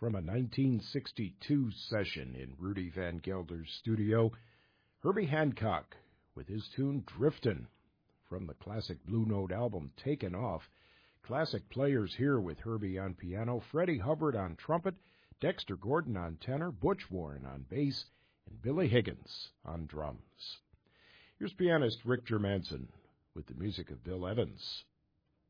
from a 1962 session in Rudy Van Gelder's studio, Herbie Hancock with his tune Driftin', from the classic Blue Note album Taken Off. Classic players here with Herbie on piano, Freddie Hubbard on trumpet, Dexter Gordon on tenor, Butch Warren on bass, and Billy Higgins on drums. Here's pianist Rick Germanson with the music of Bill Evans.